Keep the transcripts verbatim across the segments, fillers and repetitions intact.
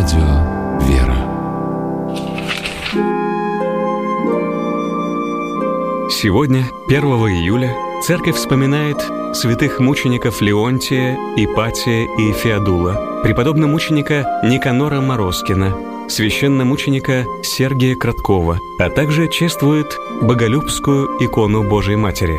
Радио «Вера». Сегодня, первого июля, Церковь вспоминает святых мучеников Леонтия, Ипатия и Феодула, преподобно-мученика Никанора Морозкина, священномученика Сергия Краткова, а также чествует Боголюбскую икону Божией Матери.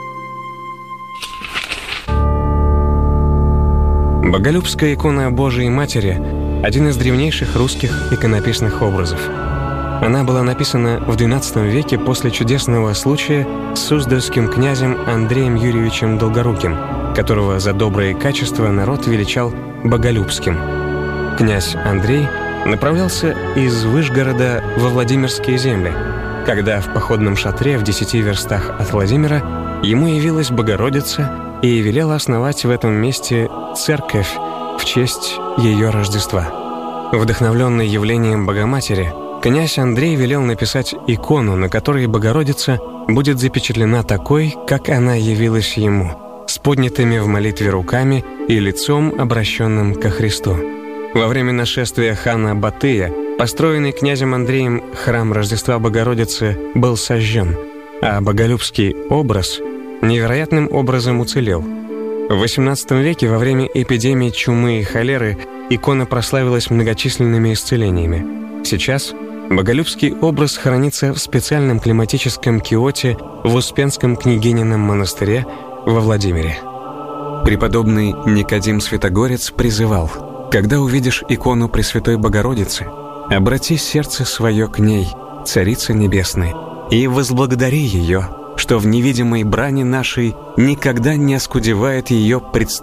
Боголюбская икона Божией Матери – один из древнейших русских иконописных образов. Она была написана в двенадцатом веке после чудесного случая с суздальским князем Андреем Юрьевичем Долгоруким, которого за добрые качества народ величал Боголюбским. Князь Андрей направлялся из Вышгорода во Владимирские земли, когда в походном шатре в десяти верстах от Владимира ему явилась Богородица и велела основать в этом месте церковь в честь ее Рождества. Вдохновленный явлением Богоматери, князь Андрей велел написать икону, на которой Богородица будет запечатлена такой, как она явилась ему, с поднятыми в молитве руками и лицом, обращенным ко Христу. Во время нашествия хана Батыя, построенный князем Андреем храм Рождества Богородицы был сожжен, а боголюбский образ невероятным образом уцелел. В восемнадцатом веке во время эпидемии чумы и холеры икона прославилась многочисленными исцелениями. Сейчас боголюбский образ хранится в специальном климатическом киоте в Успенском княгинином монастыре во Владимире. Преподобный Никодим Святогорец призывал: «Когда увидишь икону Пресвятой Богородицы, обрати сердце свое к ней, Царице Небесной, и возблагодари ее, что в невидимой брани нашей никогда не оскудевает ее представление